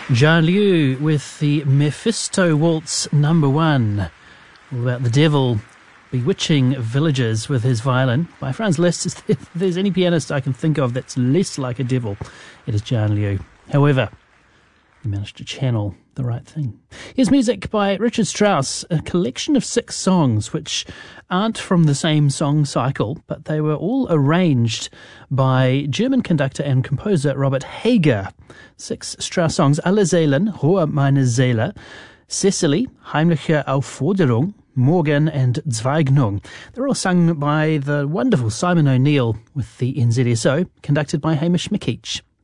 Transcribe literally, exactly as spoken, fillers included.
John Liu with the Mephisto Waltz number one, all about the devil bewitching villagers with his violin, by Franz Liszt. If there's any pianist I can think of that's less like a devil, it is John Liu. However, he managed to channel the right thing. Here's music by Richard Strauss, a collection of six songs which aren't from the same song cycle, but they were all arranged by German conductor and composer Robert Hager. Six Strauss songs: Alle Seelen, Ruhe meine Seele, Cecily, Heimliche Aufforderung, Morgen and Zweignung. They're all sung by the wonderful Simon O'Neill with the N Z S O, conducted by Hamish McKeach.